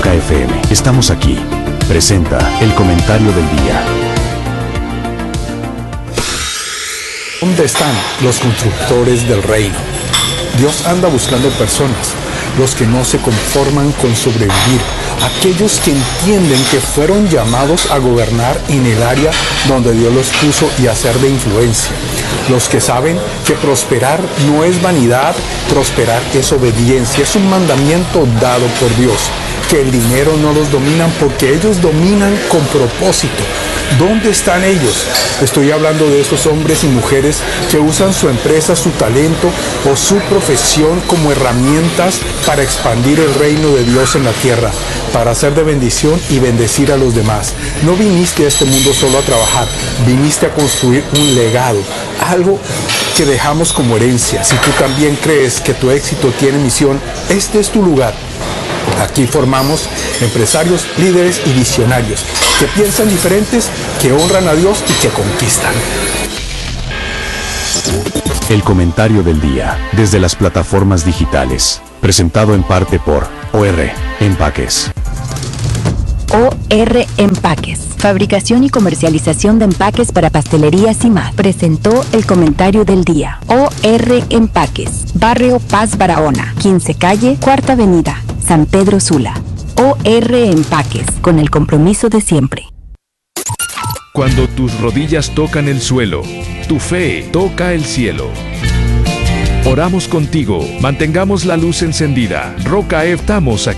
Roca FM. Estamos aquí. Presenta el comentario del día. ¿Dónde están los constructores del reino? Dios anda buscando personas, los que no se conforman con sobrevivir, aquellos que entienden que fueron llamados a gobernar en el área donde Dios los puso y a ser de influencia, los que saben que prosperar no es vanidad, prosperar es obediencia, es un mandamiento dado por Dios, que el dinero no los dominan porque ellos dominan con propósito. ¿Dónde están ellos? Estoy hablando de estos hombres y mujeres que usan su empresa, su talento o su profesión como herramientas para expandir el reino de Dios en la tierra, para ser de bendición y bendecir a los demás. No viniste a este mundo solo a trabajar, viniste a construir un legado, algo que dejamos como herencia. Si tú también crees que tu éxito tiene misión, este es tu lugar. Aquí formamos empresarios, líderes y visionarios que piensan diferentes, que honran a Dios y que conquistan. El comentario del día, desde las plataformas digitales. Presentado en parte por OR Empaques. OR Empaques, fabricación y comercialización de empaques para pastelerías y más. Presentó el comentario del día. OR Empaques, Barrio Paz Barahona, 15 Calle, Cuarta Avenida, San Pedro Sula. OR Empaques, con el compromiso de siempre. Cuando tus rodillas tocan el suelo, tu fe toca el cielo. Oramos contigo, mantengamos la luz encendida. Roca, estamos aquí.